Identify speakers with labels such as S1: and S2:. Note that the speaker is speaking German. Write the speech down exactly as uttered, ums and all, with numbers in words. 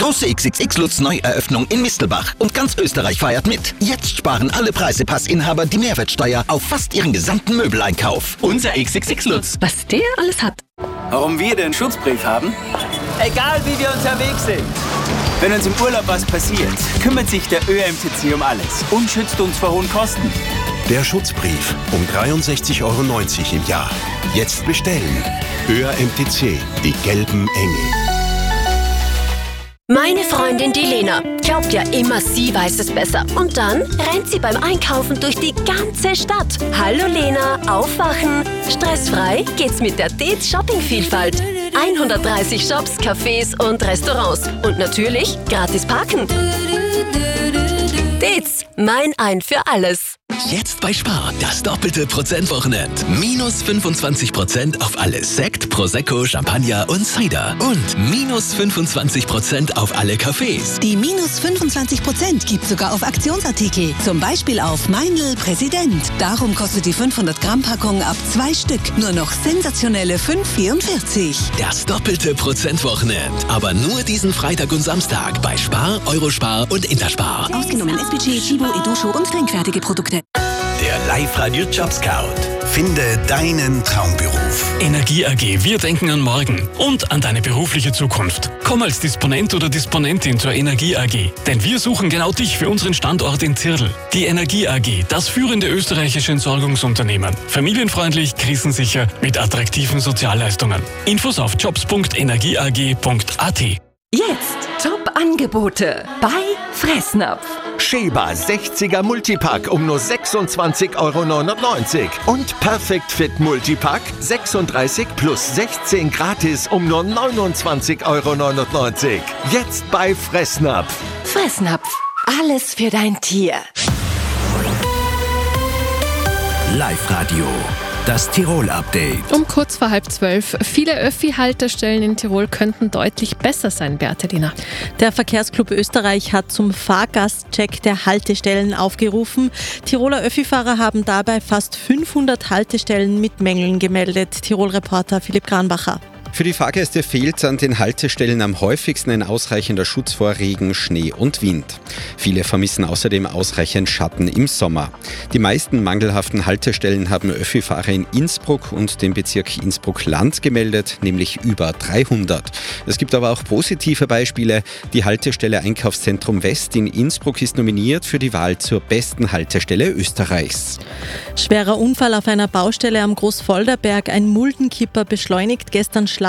S1: Große X X X-Lutz-Neueröffnung in Mistelbach und ganz Österreich feiert mit. Jetzt sparen alle Preisepassinhaber die Mehrwertsteuer auf fast ihren gesamten Möbeleinkauf. Unser X X X-Lutz.
S2: Was der alles hat.
S3: Warum wir den Schutzbrief haben? Egal wie wir unterwegs sind. Wenn uns im Urlaub was passiert, kümmert sich der Ö M T C um alles und schützt uns vor hohen Kosten.
S4: Der Schutzbrief um dreiundsechzig Euro neunzig im Jahr. Jetzt bestellen. Ö M T C, die gelben Engel.
S5: Meine Freundin, die Lena, glaubt ja immer, sie weiß es besser. Und dann rennt sie beim Einkaufen durch die ganze Stadt. Hallo Lena, aufwachen. Stressfrei geht's mit der D E Z Shoppingvielfalt. hundertdreißig Shops, Cafés und Restaurants. Und natürlich gratis parken. D E Z, mein Ein für alles.
S6: Jetzt bei Spar, das doppelte Prozentwochenend. Minus fünfundzwanzig Prozent auf alles Sekt, Prosecco, Champagner und Cider. Und minus fünfundzwanzig Prozent auf alle Cafés.
S7: Die minus fünfundzwanzig Prozent gibt sogar auf Aktionsartikel. Zum Beispiel auf Meindl Präsident. Darum kostet die fünfhundert Gramm Packung ab zwei Stück nur noch sensationelle fünf vierundvierzig.
S6: Das doppelte Prozentwochenend. Aber nur diesen Freitag und Samstag bei Spar, Eurospar und Interspar.
S7: Ausgenommen S P G, Chibo, Edosho und trinkfertige Produkte.
S4: Der Live-Radio Job Scout. Finde deinen Traumberuf.
S8: Energie A G, wir denken an morgen und an deine berufliche Zukunft. Komm als Disponent oder Disponentin zur Energie A G, denn wir suchen genau dich für unseren Standort in Zirl. Die Energie A G, das führende österreichische Entsorgungsunternehmen. Familienfreundlich, krisensicher, mit attraktiven Sozialleistungen. Infos auf jobs punkt energieag punkt a t.
S2: Jetzt Top-Angebote bei Fressnapf.
S9: Sheba sechziger Multipack um nur sechsundzwanzig Euro neunundneunzig. Und Perfect Fit Multipack sechsunddreißig plus sechzehn gratis um nur neunundzwanzig Euro neunundneunzig. Jetzt bei Fressnapf.
S2: Fressnapf. Alles für dein Tier.
S4: Live-Radio. Das Tirol-Update.
S10: Um kurz vor halb zwölf. Viele Öffi-Haltestellen in Tirol könnten deutlich besser sein, Bertelina.
S11: Der Verkehrsclub Österreich hat zum Fahrgastcheck der Haltestellen aufgerufen. Tiroler Öffi-Fahrer haben dabei fast fünfhundert Haltestellen mit Mängeln gemeldet. Tirol-Reporter Philipp Granbacher.
S12: Für die Fahrgäste fehlt an den Haltestellen am häufigsten ein ausreichender Schutz vor Regen, Schnee und Wind. Viele vermissen außerdem ausreichend Schatten im Sommer. Die meisten mangelhaften Haltestellen haben Öffi-Fahrer in Innsbruck und dem Bezirk Innsbruck-Land gemeldet, nämlich über dreihundert. Es gibt aber auch positive Beispiele. Die Haltestelle Einkaufszentrum West in Innsbruck ist nominiert für die Wahl zur besten Haltestelle Österreichs.
S11: Schwerer Unfall auf einer Baustelle am Großvolderberg. Ein Muldenkipper beschleunigt gestern schlagartig